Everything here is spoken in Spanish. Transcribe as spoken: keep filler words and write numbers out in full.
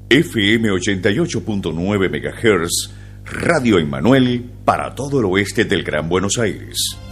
F M ochenta y ocho punto nueve megahertz, Radio Emmanuel para todo el oeste del Gran Buenos Aires.